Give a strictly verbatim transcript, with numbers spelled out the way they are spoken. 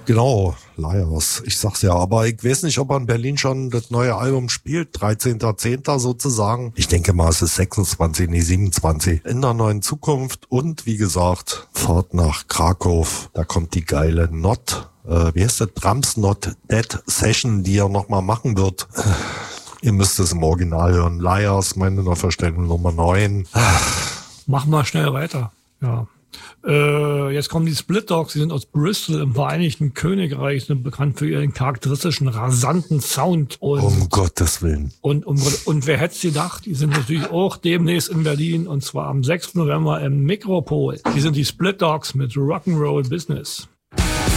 Genau, Liars. Ich sag's ja, aber ich weiß nicht, ob er in Berlin schon das neue Album spielt. dreizehnter zehnter sozusagen. Ich denke mal, es ist sechsundzwanzig, nee, siebenundzwanzig. In der neuen Zukunft. Und wie gesagt, Fahrt nach Krakow. Da kommt die geile Not. Äh, wie heißt das? Drums Not Dead Session, die er nochmal machen wird. Äh, ihr müsst es im Original hören. Liars, meine Neuverstellung Nummer neun. Machen wir schnell weiter. Ja. Äh, jetzt kommen die Split Dogs, die sind aus Bristol im Vereinigten Königreich, sind bekannt für ihren charakteristischen, rasanten Sound. Und, um Gottes Willen. Und, um, und wer hätte es gedacht, die sind natürlich auch demnächst in Berlin, und zwar am sechsten November im Mikropol. Die sind die Split Dogs mit Rock'n'Roll Business.